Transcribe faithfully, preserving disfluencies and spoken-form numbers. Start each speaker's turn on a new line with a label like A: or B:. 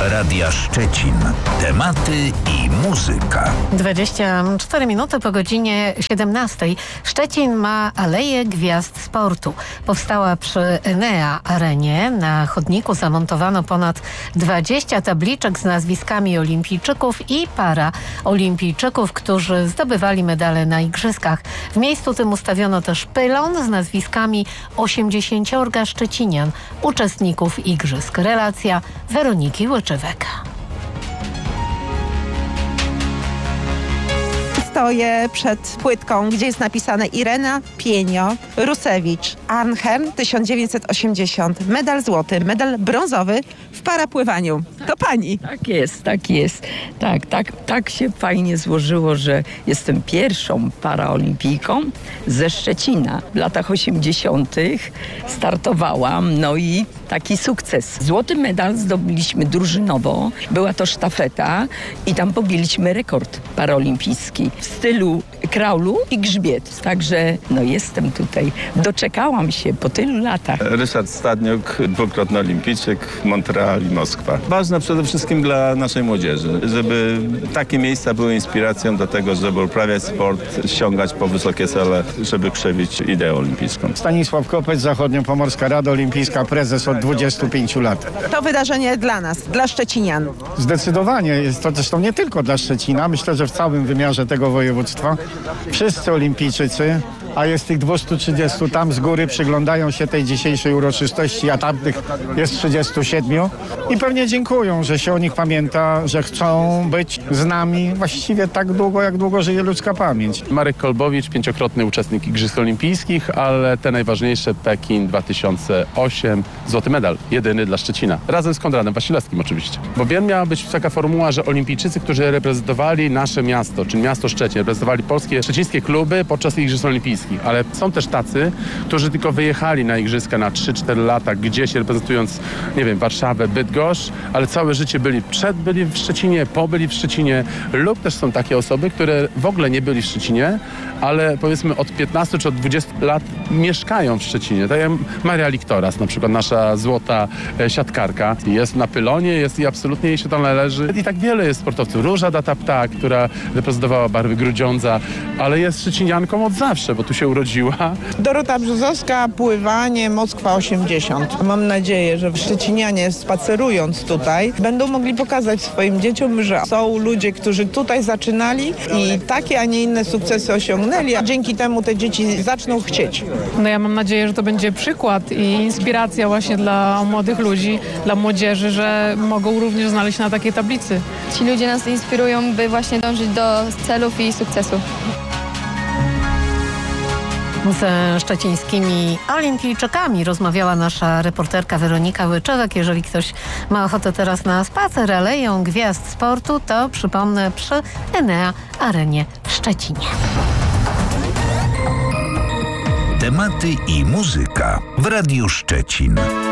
A: Radia Szczecin. Tematy i muzyka.
B: dwadzieścia cztery minuty po godzinie siedemnastej. Szczecin ma Aleję Gwiazd Sportu. Powstała przy Enea Arenie. Na chodniku zamontowano ponad dwadzieścia tabliczek z nazwiskami olimpijczyków i paraolimpijczyków, którzy zdobywali medale na igrzyskach. W miejscu tym ustawiono też pylon z nazwiskami osiemdziesięciorga szczecinian, uczestników igrzysk. Relacja Weroniki Łyczywek.
C: Stoję przed płytką, gdzie jest napisane Irena Pienio Rusewicz, Arnhem tysiąc dziewięćset osiemdziesiąt. Medal złoty, medal brązowy w parapływaniu. To pani.
D: Tak jest, tak jest. Tak, tak, tak się fajnie złożyło, że jestem pierwszą paraolimpijką ze Szczecina. W latach osiemdziesiątych startowałam, no i taki sukces. Złoty medal zdobyliśmy drużynowo. Była to sztafeta i tam pobiliśmy rekord paraolimpijski w stylu kraulu i grzbiet. Także no jestem tutaj. Doczekałam się po tylu latach.
E: Ryszard Stadniuk, dwukrotny olimpijczyk, Montreal i Moskwa. Ważne przede wszystkim dla naszej młodzieży, żeby takie miejsca były inspiracją do tego, żeby uprawiać sport, sięgać po wysokie cele, żeby krzewić ideę olimpijską.
F: Stanisław Kopeć, Zachodniopomorska Rada Olimpijska, prezes od dwudziestu pięciu lat.
C: To wydarzenie dla nas, dla szczecinian.
F: Zdecydowanie. Jest to zresztą nie tylko dla Szczecina. Myślę, że w całym wymiarze tego województwa wszyscy olimpijczycy, a jest tych dwieście trzydzieści tam z góry, przyglądają się tej dzisiejszej uroczystości, a tamtych jest trzydziestu siedmiu i pewnie dziękują, że się o nich pamięta, że chcą być z nami właściwie tak długo, jak długo żyje ludzka pamięć.
G: Marek Kolbowicz, pięciokrotny uczestnik Igrzysk Olimpijskich, ale te najważniejsze Pekin dwa tysiące osiem, złoty medal, jedyny dla Szczecina. Razem z Konradem Wasilewskim oczywiście. Bo wiem, miała być taka formuła, że olimpijczycy, którzy reprezentowali nasze miasto, czyli miasto Szczecin, reprezentowali polskie, szczecińskie kluby podczas Igrzysk Olimpijskich. Ale są też tacy, którzy tylko wyjechali na igrzyska na trzy cztery lata, gdzieś reprezentując, nie wiem, Warszawę, Bydgoszcz, ale całe życie byli przed, byli w Szczecinie, po byli w Szczecinie, lub też są takie osoby, które w ogóle nie byli w Szczecinie, ale powiedzmy od piętnastu czy od dwudziestu lat mieszkają w Szczecinie. Tak jak Maria Liktoras, na przykład nasza złota e, siatkarka, jest na pylonie, jest i absolutnie jej się to należy. I tak wiele jest sportowców. Róża Data-Ptak, która reprezentowała barwy Grudziądza, ale jest szczecinianką od zawsze, bo tu się urodziła.
H: Dorota Brzozowska, pływanie, Moskwa osiemdziesiąt. Mam nadzieję, że szczecinianie spacerując tutaj będą mogli pokazać swoim dzieciom, że są ludzie, którzy tutaj zaczynali i takie, a nie inne sukcesy osiągnęli, a dzięki temu te dzieci zaczną chcieć.
I: No ja mam nadzieję, że to będzie przykład i inspiracja właśnie dla młodych ludzi, dla młodzieży, że mogą również znaleźć na takiej tablicy.
J: Ci ludzie nas inspirują, by właśnie dążyć do celów i sukcesu.
B: Ze szczecińskimi olimpijczykami rozmawiała nasza reporterka Weronika Łyczywek. Jeżeli ktoś ma ochotę teraz na spacer Aleją Gwiazd Sportu, to przypomnę przy Enea Arenie w Szczecinie.
A: Tematy i muzyka w Radiu Szczecin.